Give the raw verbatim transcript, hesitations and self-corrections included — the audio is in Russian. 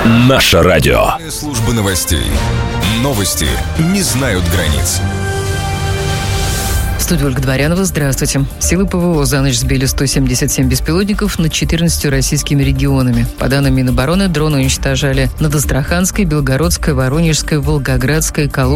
Наше радио. Служба новостей. Новости не знают границ. В студии Ольга Дворянова. Здравствуйте. Силы ПВО за ночь сбили сто семьдесят семь беспилотников над четырнадцатью российскими регионами. По данным Минобороны, дроны уничтожали над Астраханской, Белгородской, Воронежской, Волгоградской, Калужской,